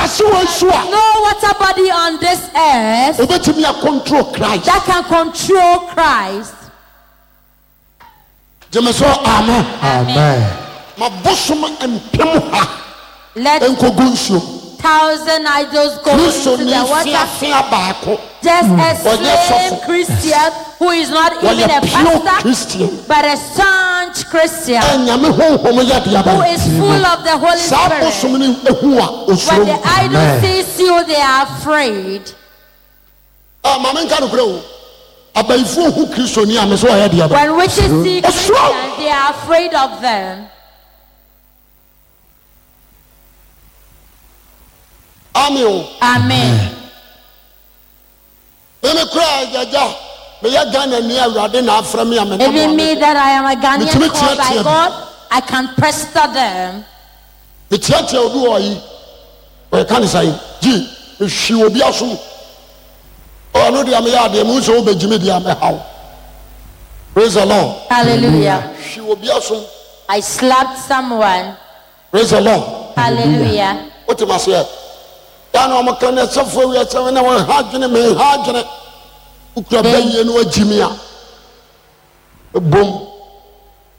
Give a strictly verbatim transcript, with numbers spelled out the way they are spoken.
no water body on this earth that can control Christ. Amen. Amen. Let thousand idols go into the water. Just a same Christian who is not even a pastor, but a staunch Christian who is full of the Holy Spirit. When the idol sees you, they are afraid. When witches see Christians, they are afraid of them. Amen. Amen. Even me that I am a Ghanaian called by God, I can pester them. Praise the Lord. Hallelujah. I slapped someone. Praise the Lord. Hallelujah. What am I saying? I know I'm going to suffer. We are telling them hard to me, hard to me. Boom.